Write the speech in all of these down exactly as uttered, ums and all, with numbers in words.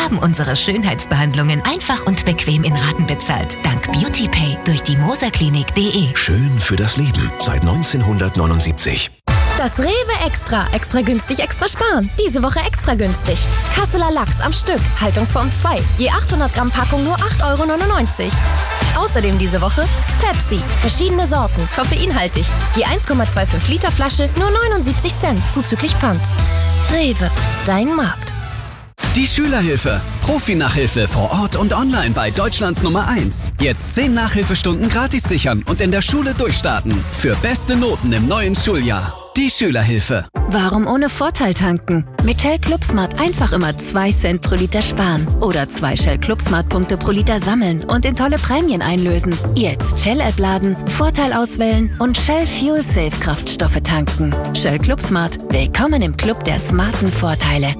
haben unsere Schönheitsbehandlungen einfach und bequem in Raten bezahlt. Dank BeautyPay durch die moserklinik punkt de. Schön für das Leben seit neunzehnhundertneunundsiebzig. Das Rewe Extra. Extra günstig, extra sparen. Diese Woche extra günstig. Kasseler Lachs am Stück. Haltungsform zwei. Je achthundert Gramm Packung nur acht Euro neunundneunzig. Außerdem diese Woche Pepsi. Verschiedene Sorten. Koffeinhaltig. Je eins Komma fünfundzwanzig Liter Flasche nur neunundsiebzig Cent. Zuzüglich Pfand. Rewe. Dein Markt. Die Schülerhilfe. Profi-Nachhilfe vor Ort und online bei Deutschlands Nummer eins. Jetzt zehn Nachhilfestunden gratis sichern und in der Schule durchstarten. Für beste Noten im neuen Schuljahr. Die Schülerhilfe. Warum ohne Vorteil tanken? Mit Shell ClubSmart einfach immer zwei Cent pro Liter sparen. Oder zwei Shell ClubSmart-Punkte pro Liter sammeln und in tolle Prämien einlösen. Jetzt Shell-App laden, Vorteil auswählen und Shell Fuel Safe Kraftstoffe tanken. Shell ClubSmart. Willkommen im Club der smarten Vorteile.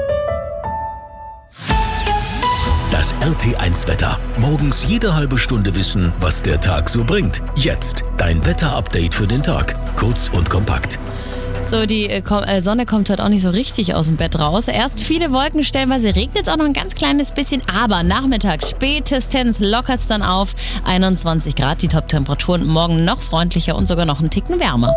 Das R T eins Wetter. Morgens jede halbe Stunde wissen, was der Tag so bringt. Jetzt dein Wetter-Update für den Tag. Kurz und kompakt. So, die äh, Sonne kommt heute auch nicht so richtig aus dem Bett raus. Erst viele Wolken, stellenweise regnet es auch noch ein ganz kleines bisschen, aber nachmittags spätestens lockert es dann auf. einundzwanzig Grad, die Top-Temperaturen morgen noch freundlicher und sogar noch einen Ticken wärmer.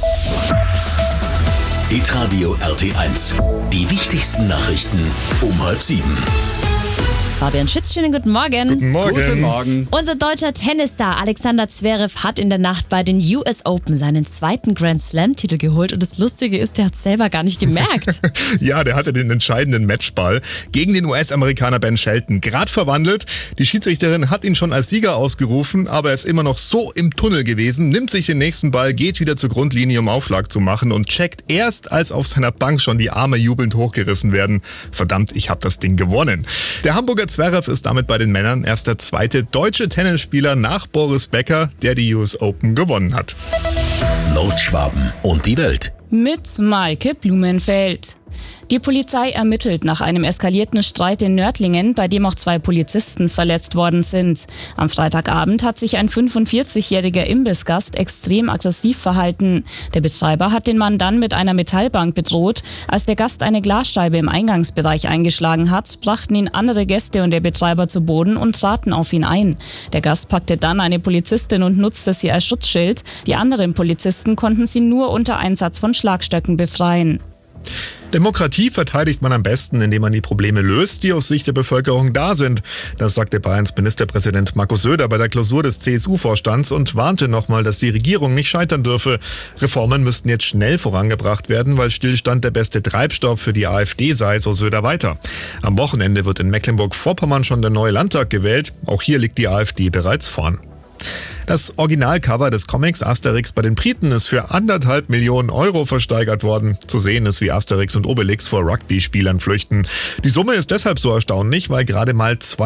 Hitradio R T eins. Die wichtigsten Nachrichten um halb sieben. Fabian Schütz, schönen guten Morgen. Guten Morgen. Guten Morgen. Unser deutscher Tennisstar Alexander Zverev hat in der Nacht bei den U S Open seinen zweiten Grand Slam-Titel geholt. Und das Lustige ist, der hat es selber gar nicht gemerkt. Ja, der hatte den entscheidenden Matchball gegen den U S-Amerikaner Ben Shelton gerade verwandelt. Die Schiedsrichterin hat ihn schon als Sieger ausgerufen, aber er ist immer noch so im Tunnel gewesen, nimmt sich den nächsten Ball, geht wieder zur Grundlinie, um Aufschlag zu machen und checkt erst, als auf seiner Bank schon die Arme jubelnd hochgerissen werden. Verdammt, ich habe das Ding gewonnen. Der Hamburger Zverev ist damit bei den Männern erst der zweite deutsche Tennisspieler nach Boris Becker, der die U S Open gewonnen hat. Nordschwaben und die Welt. Mit Maike Blumenfeld. Die Polizei ermittelt nach einem eskalierten Streit in Nördlingen, bei dem auch zwei Polizisten verletzt worden sind. Am Freitagabend hat sich ein fünfundvierzigjähriger Imbissgast extrem aggressiv verhalten. Der Betreiber hat den Mann dann mit einer Metallbank bedroht. Als der Gast eine Glasscheibe im Eingangsbereich eingeschlagen hat, brachten ihn andere Gäste und der Betreiber zu Boden und traten auf ihn ein. Der Gast packte dann eine Polizistin und nutzte sie als Schutzschild. Die anderen Polizisten konnten sie nur unter Einsatz von Schlagstöcken befreien. Demokratie verteidigt man am besten, indem man die Probleme löst, die aus Sicht der Bevölkerung da sind. Das sagte Bayerns Ministerpräsident Markus Söder bei der Klausur des C S U-Vorstands und warnte nochmal, dass die Regierung nicht scheitern dürfe. Reformen müssten jetzt schnell vorangebracht werden, weil Stillstand der beste Treibstoff für die AfD sei, so Söder weiter. Am Wochenende wird in Mecklenburg-Vorpommern schon der neue Landtag gewählt. Auch hier liegt die AfD bereits vorn. Das Originalcover des Comics Asterix bei den Briten ist für anderthalb Millionen Euro versteigert worden. Zu sehen ist, wie Asterix und Obelix vor Rugby-Spielern flüchten. Die Summe ist deshalb so erstaunlich, weil gerade mal zwei